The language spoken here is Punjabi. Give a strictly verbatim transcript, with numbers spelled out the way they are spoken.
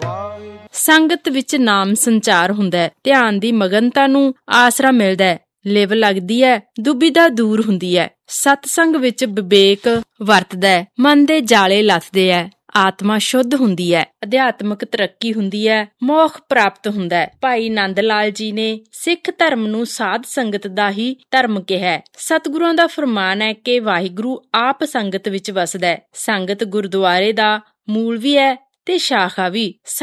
ਸੰਗਤ ਵਿੱਚ ਨਾਮ ਸੰਚਾਰ ਹੁੰਦਾ ਹੈ, ਧਿਆਨ ਦੀ ਮਗਨਤਾ ਨੂੰ ਆਸਰਾ ਮਿਲਦਾ ਹੈ, ਲਿਵ ਲੱਗਦੀ ਹੈ, ਦੁਬਿਧਾ ਦੂਰ ਹੁੰਦੀ ਹੈ, ਸਤਸੰਗ ਵਿੱਚ ਵਿਵੇਕ ਵਰਤਦਾ ਹੈ, ਮਨ ਦੇ ਜਾਲੇ ਲੱਥਦੇ ਹੈ, ਆਤਮਾ ਸ਼ੁੱਧ ਹੁੰਦੀ ਹੈ, ਅਧਿਆਤਮਕ ਤਰੱਕੀ ਹੁੰਦੀ ਹੈ, ਮੋਖ ਪ੍ਰਾਪਤ ਹੁੰਦਾ ਹੈ। ਭਾਈ ਨੰਦ ਲਾਲ ਜੀ ਨੇ ਸਿੱਖ ਧਰਮ ਨੂੰ ਸਾਧ ਸੰਗਤ ਦਾ ਹੀ ਧਰਮ ਕਿਹਾ। ਸਤਿਗੁਰਾਂ ਦਾ ਫਰਮਾਨ ਹੈ ਕਿ ਵਾਹਿਗੁਰੂ ਆਪ ਸੰਗਤ ਵਿੱਚ ਵਸਦਾ ਹੈ। ਸੰਗਤ ਗੁਰਦੁਆਰੇ ਦਾ ਮੂਲ ਵੀ ਹੈ ਤੇ ਸ਼ਾਖਾ ਵੀ।